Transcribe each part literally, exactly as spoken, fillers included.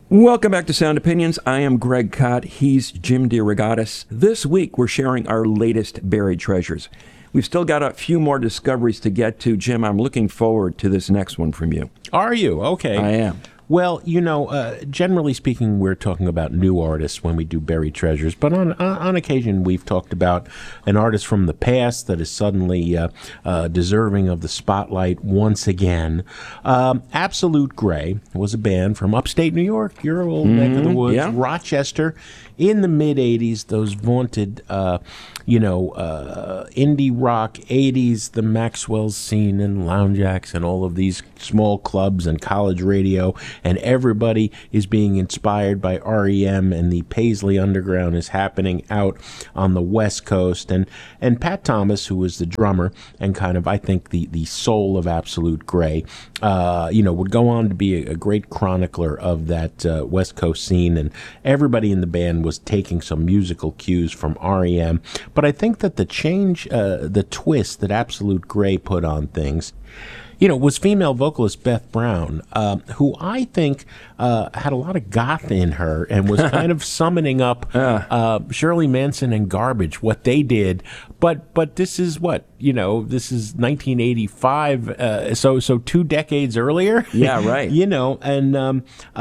Welcome back to Sound Opinions. I am Greg Kot. He's Jim DeRogatis. This week, we're sharing our latest buried treasures. We've still got a few more discoveries to get to. Jim, I'm looking forward to this next one from you. Are you? Okay. I am. Well, you know, uh, generally speaking, we're talking about new artists when we do buried treasures. But on on, on occasion, we've talked about an artist from the past that is suddenly uh, uh, deserving of the spotlight once again. Um, Absolute Grey was a band from upstate New York, your old mm-hmm. neck of the woods, yeah. Rochester, in the mid-eighties, those vaunted, uh, you know, uh, indie rock eighties, the Maxwell scene and Lounge Acts and all of these small clubs and college radio. And everybody is being inspired by R E M, and the Paisley Underground is happening out on the West Coast. And and Pat Thomas, who was the drummer and kind of, I think, the, the soul of Absolute Grey, uh, you know, would go on to be a, a great chronicler of that uh, West Coast scene. And everybody in the band was taking some musical cues from R E M. But I think that the change, uh, the twist that Absolute Grey put on things, you know, was female vocalist Beth Brown, uh, who I think uh, had a lot of goth in her and was kind of summoning up uh, Shirley Manson and Garbage, what they did. But but this is what, you know, this is nineteen eighty-five, uh, so so two decades earlier. Yeah, right. You know, and um,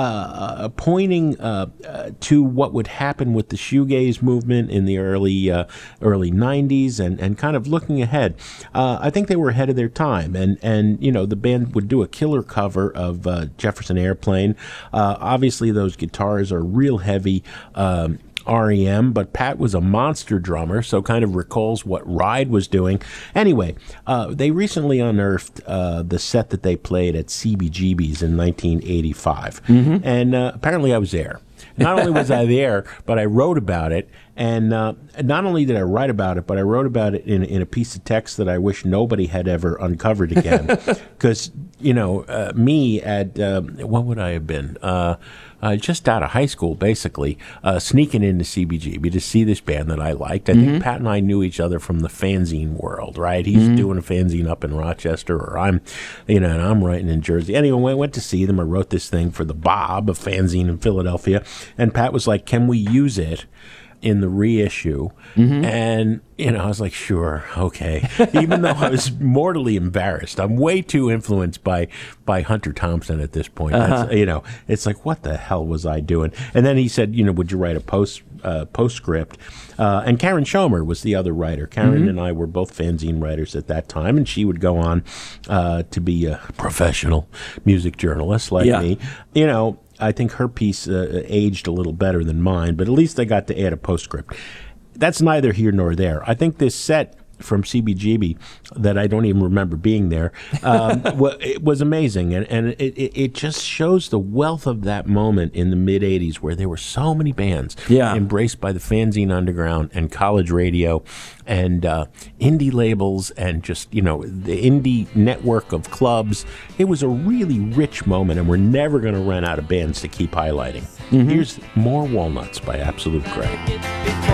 uh, pointing uh, uh, to what would happen with the shoegaze movement in the early uh, early nineties, and, and kind of looking ahead. Uh, I think they were ahead of their time, and and you know, the band would do a killer cover of uh, Jefferson Airplane. Uh, obviously, those guitars are real heavy. Um, R E M, but Pat was a monster drummer, so kind of recalls what Ride was doing. Anyway, uh, they recently unearthed uh, the set that they played at C B G B's in nineteen eighty-five, mm-hmm. and uh, apparently I was there. Not only was I there, but I wrote about it, and uh, not only did I write about it, but I wrote about it in, in a piece of text that I wish nobody had ever uncovered again. Because, you know, uh, me at, um, what would I have been? Uh, uh, just out of high school, basically, uh, sneaking into C B G B to see this band that I liked. I mm-hmm. think Pat and I knew each other from the fanzine world, right? He's mm-hmm. doing a fanzine up in Rochester, or I'm, you know, and I'm writing in Jersey. Anyway, I went to see them. I wrote this thing for the Bob, a fanzine in Philadelphia. And Pat was like, can we use it in the reissue? Mm-hmm. And, you know, I was like, sure, okay. Even though I was mortally embarrassed. I'm way too influenced by by Hunter Thompson at this point. Uh-huh. That's, you know, it's like, what the hell was I doing? And then he said, you know, would you write a post uh, postscript? Uh, and Karen Schomer was the other writer. Karen mm-hmm. and I were both fanzine writers at that time, and she would go on uh, to be a professional music journalist like yeah. me. You know, I think her piece uh, aged a little better than mine, but at least I got to add a postscript. That's neither here nor there. I think this set from C B G B that I don't even remember being there um, well, it was amazing, and, and it, it, it just shows the wealth of that moment in the mid-eighties where there were so many bands yeah. embraced by the fanzine underground and college radio and uh, indie labels and just, you know, the indie network of clubs. It was a really rich moment, and we're never going to run out of bands to keep highlighting. Mm-hmm. Here's more Walnuts by Absolute Grey.